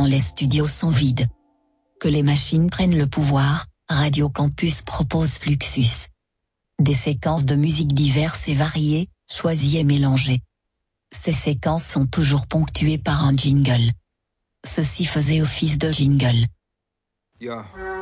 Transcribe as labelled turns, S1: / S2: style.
S1: quand les studios sont vides. Que les machines prennent le pouvoir, Radio Campus propose Fluxus. Des séquences de musique diverses et variées, choisies et mélangées. Ces séquences sont toujours ponctuées par un jingle. Ceci faisait office de jingle.
S2: Yeah.